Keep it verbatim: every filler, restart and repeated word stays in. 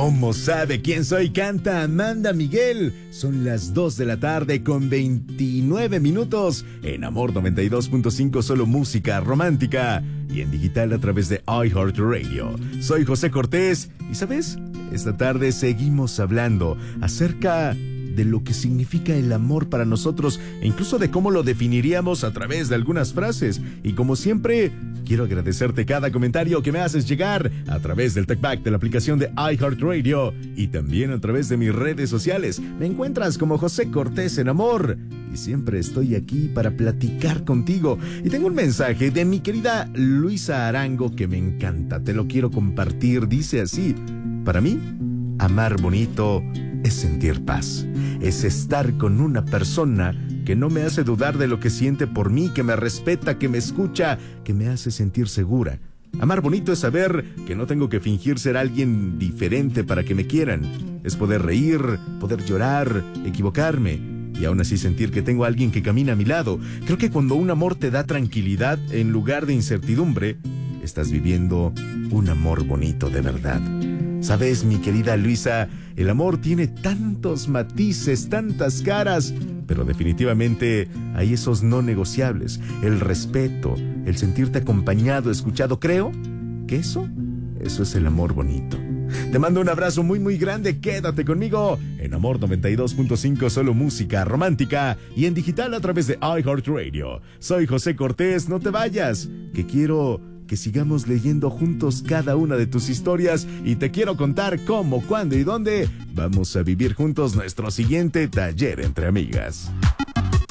¿Cómo sabe quién soy? Canta Amanda Miguel. Son las dos de la tarde con veintinueve minutos. En Amor noventa y dos punto cinco, solo música romántica. Y en digital a través de iHeartRadio. Soy José Cortés. Y ¿sabes? Esta tarde seguimos hablando acerca de lo que significa el amor para nosotros e incluso de cómo lo definiríamos a través de algunas frases. Y como siempre, quiero agradecerte cada comentario que me haces llegar a través del TalkBack de la aplicación de iHeartRadio y también a través de mis redes sociales. Me encuentras como José Cortés en Amor y siempre estoy aquí para platicar contigo. Y tengo un mensaje de mi querida Luisa Arango que me encanta, te lo quiero compartir. Dice así: para mí, amar bonito es sentir paz, es estar con una persona que no me hace dudar de lo que siente por mí, que me respeta, que me escucha, que me hace sentir segura. Amar bonito es saber que no tengo que fingir ser alguien diferente para que me quieran. Es poder reír, poder llorar, equivocarme y aún así sentir que tengo a alguien que camina a mi lado. Creo que cuando un amor te da tranquilidad en lugar de incertidumbre, estás viviendo un amor bonito de verdad. Sabes, mi querida Luisa, el amor tiene tantos matices, tantas caras, pero definitivamente hay esos no negociables. El respeto, el sentirte acompañado, escuchado. Creo que eso, eso es el amor bonito. Te mando un abrazo muy muy grande. Quédate conmigo en Amor noventa y dos punto cinco, solo música romántica y en digital a través de iHeartRadio. Soy José Cortés, no te vayas, que quiero que sigamos leyendo juntos cada una de tus historias y te quiero contar cómo, cuándo y dónde vamos a vivir juntos nuestro siguiente taller entre amigas.